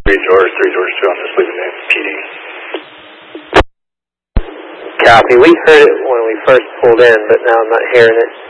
George 2 on this leaving name, PD. Copy. We heard it when we first pulled in, but now I'm not hearing it.